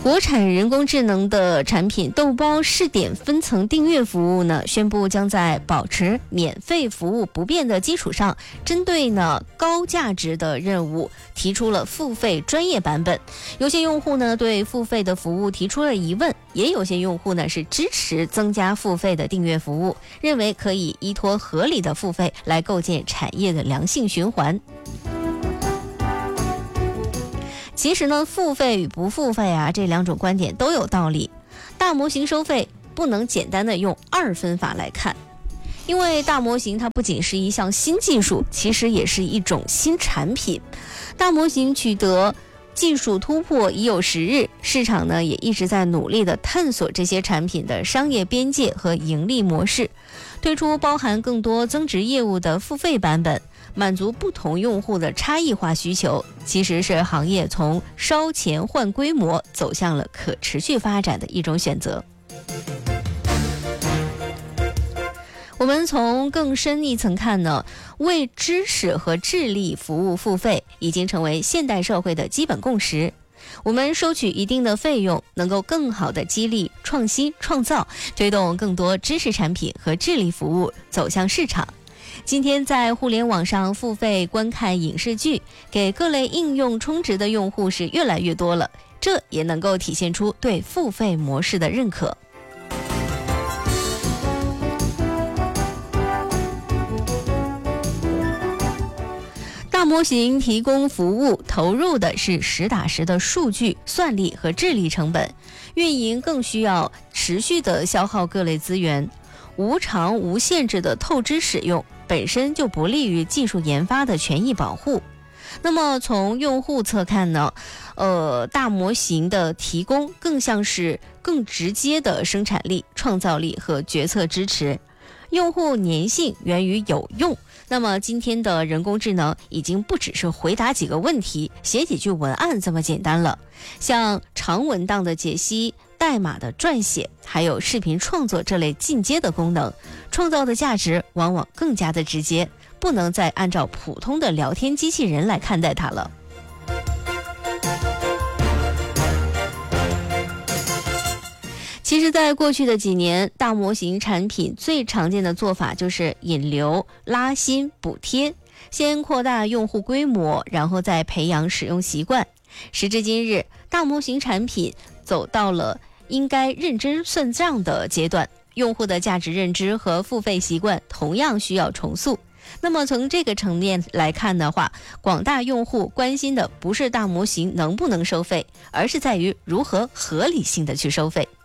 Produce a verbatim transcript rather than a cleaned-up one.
国产人工智能的产品豆包试点分层订阅服务呢，宣布将在保持免费服务不变的基础上，针对呢高价值的任务提出了付费专业版本。有些用户呢对付费的服务提出了疑问，也有些用户呢是支持增加付费的订阅服务，认为可以依托合理的付费来构建产业的良性循环。其实呢，付费与不付费啊，这两种观点都有道理。大模型收费不能简单的用二分法来看，因为大模型它不仅是一项新技术，其实也是一种新产品。大模型取得技术突破已有时日，市场呢也一直在努力的探索这些产品的商业边界和盈利模式，推出包含更多增值业务的付费版本，满足不同用户的差异化需求，其实是行业从烧钱换规模走向了可持续发展的一种选择。我们从更深一层看呢，为知识和智力服务付费已经成为现代社会的基本共识。我们收取一定的费用，能够更好地激励创新创造，推动更多知识产品和智力服务走向市场。今天在互联网上付费观看影视剧，给各类应用充值的用户是越来越多了，这也能够体现出对付费模式的认可。大模型提供服务，投入的是实打实的数据、算力和智力成本，运营更需要持续的消耗各类资源。无偿无限制的透支使用本身就不利于技术研发的权益保护。那么从用户侧看呢，呃，大模型的提供更像是更直接的生产力、创造力和决策支持。用户粘性源于有用。那么今天的人工智能已经不只是回答几个问题、写几句文案这么简单了，像长文档的解析、代码的撰写，还有视频创作这类进阶的功能，创造的价值往往更加的直接，不能再按照普通的聊天机器人来看待它了。其实在过去的几年，大模型产品最常见的做法就是引流、拉新、补贴，先扩大用户规模，然后再培养使用习惯。时至今日，大模型产品走到了应该认真算账的阶段，用户的价值认知和付费习惯同样需要重塑。那么从这个层面来看的话，广大用户关心的不是大模型能不能收费，而是在于如何合理性的去收费。